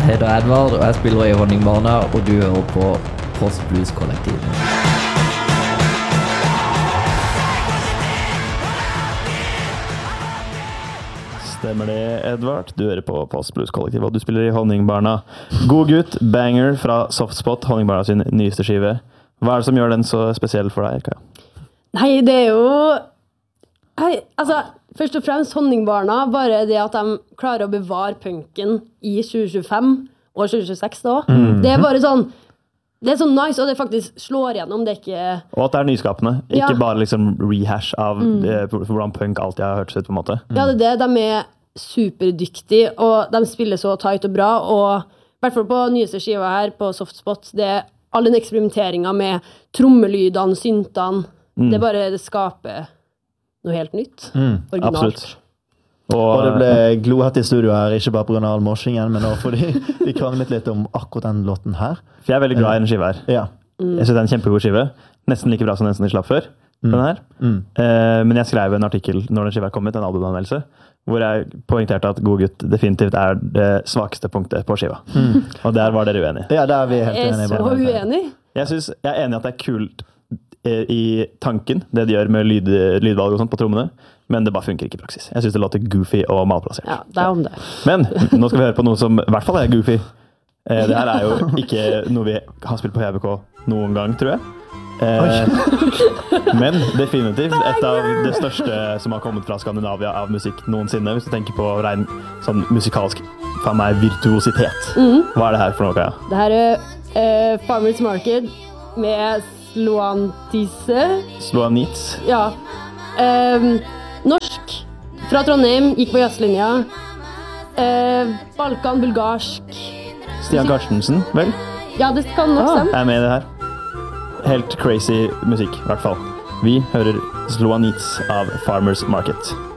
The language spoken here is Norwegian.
heter Edvard, og jeg spiller i Honningbarna, og du hører på Post Blues Kollektivet. Stemmer det, Edvard? Du hører på Post Blues Kollektivet, og du spiller i Honningbarna. God gutt, banger fra Softspot, Honningbarna sin nyeste skive. Hva det som gjør den så spesiell for deg, Erika? Nei, det jo... først og fremst Honningbarna, bare det at de klarer å bevare punken i 2025 og 2026 da. Det bare sånn, det så nice, og det faktisk slår gjennom, det ikke... Og at det nyskapende, ikke bare liksom rehash av hvordan punk alltid har hørtes ut på en måte. Ja, det de superdyktige, og de spiller så tight og bra, og i hvert fall på nyeste skiva her, på Softspot, det all den eksperimenteringen med trommelydene, syntene, det skaper noe helt nytt. Originalt. Absolutt. Og det ble glohett i studio her, ikke bare på grunn av all morsingen, men også fordi vi kranglet litt om akkurat den låten her. For jeg veldig glad i den skiva her. Ja. Jeg synes det en kjempegod skive. Nesten like bra som den som de slapp før. Den her. Men jeg skrev en artikkel når den skiva kom ut, en albumanmeldelse, hvor jeg poengterte at God gutt definitivt det svakeste punktet på skiva. Og der var dere uenige. Ja, der vi helt enige. Så uenig. Jeg er enig at det kult i tanken, det de gjør med lydvalg og sånt på trommene, men det bare funker ikke i praksis. Jeg synes det låter goofy og malplassert. Ja, det om det. Men nå skal vi høre på noe som i hvert fall goofy. Det her jo ikke noe vi har spilt på HBK noen gang, tror jeg. Men definitivt et av det største som har kommet fra Skandinavia av musikk noensinne, hvis du tenker på ren sånn musikalsk, for meg, virtuositet. Hva det her for noe, Kaja? Det her Farmers Market med Sloanitz. Ja. Norsk. Fra Trondheim, gikk på jazzlinja. Balkan, bulgarsk. Stian Karstensen, vel? Ja, det kan nok stemme. Jeg med i det her. Helt crazy musikk, i hvert fall. Vi hører Sloanitz av Farmers Market.